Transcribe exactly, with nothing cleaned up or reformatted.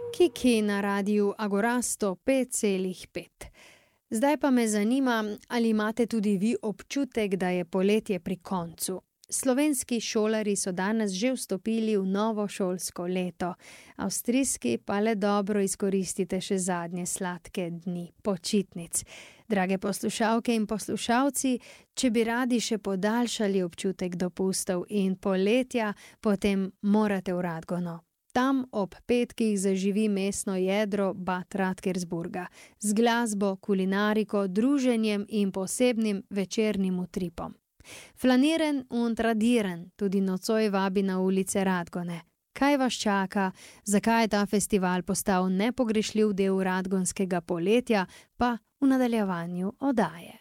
Kiki na radiju Agora sto pet celih pet. Zdaj pa me zanima, ali imate tudi vi občutek, da je poletje pri koncu. Slovenski šolarji so danes že vstopili v novo šolsko leto, avstrijski pa le dobro izkoristite še zadnje sladke dni počitnic. Drage poslušalke in poslušalci, če bi radi še podaljšali občutek dopustov in poletja, potem morate v Radgono. Tam ob petkih zaživi mestno jedro Bad Radkersburga z glasbo, kulinariko, druženjem in posebnim večernim utripom. Flaniren und radieren tudi nocoj vabi na ulice Radgone. Kaj vas čaka, zakaj je ta festival postal nepogrešljiv del radgonskega poletja, pa v nadaljevanju oddaje.